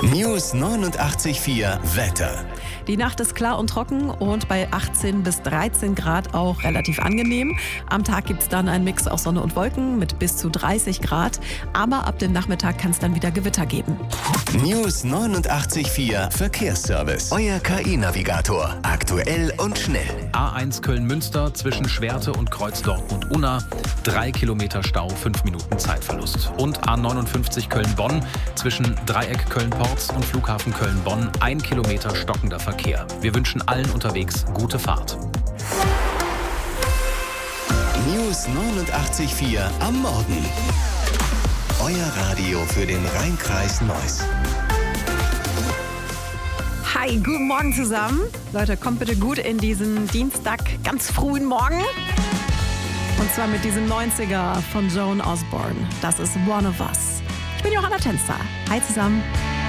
News 89.4 Wetter. Die Nacht ist klar und trocken und bei 18 bis 13 Grad auch relativ angenehm. Am Tag gibt es dann einen Mix aus Sonne und Wolken mit bis zu 30 Grad. Aber ab dem Nachmittag kann es dann wieder Gewitter geben. News 89.4 Verkehrsservice. Euer KI-Navigator. Aktuell und schnell. A1 Köln-Münster zwischen Schwerte und Kreuz Dortmund-Unna. 3 Kilometer Stau, 5 Minuten Zeitverlust. Und A59 Köln-Bonn zwischen Dreieck Köln-Porz und Flughafen Köln-Bonn. 1 Kilometer stockender Verkehr. Wir wünschen allen unterwegs gute Fahrt. News 89.4 am Morgen. Euer Radio für den Rhein-Kreis Neuss. Hi, guten Morgen zusammen. Leute, kommt bitte gut in diesen Dienstag, ganz frühen Morgen. Und zwar mit diesem 90er von Joan Osborne. Das ist One of Us. Ich bin Johanna Tänzer. Hi zusammen.